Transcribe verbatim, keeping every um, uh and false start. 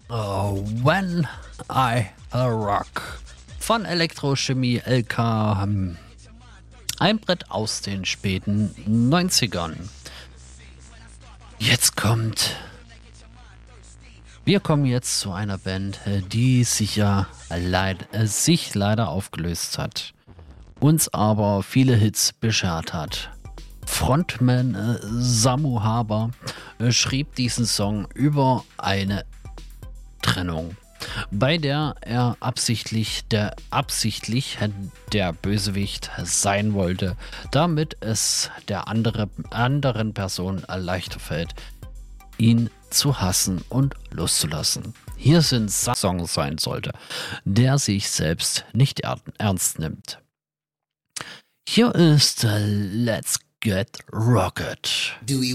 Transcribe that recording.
Oh, When I Rock von Elektrochemie L K. hm, Ein Brett aus den späten neunzigern. Jetzt kommt. Wir kommen jetzt zu einer Band, äh, die sich ja leid, äh, sich leider aufgelöst hat. Uns aber viele Hits beschert hat. Frontman äh, Samu Haber äh, schrieb diesen Song über eine Trennung, bei der er absichtlich der absichtlich der Bösewicht sein wollte, damit es der andere, anderen Person leichter fällt, ihn zu hassen und loszulassen. Hier sind Song sein sollte, der sich selbst nicht er- ernst nimmt. Hier ist äh, Let's Get Rocket. Do we